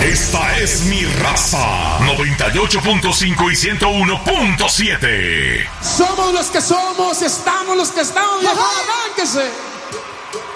Esta es mi raza. 98.5 y 101.7. Somos los que somos, estamos los que estamos. ¡Arránquese!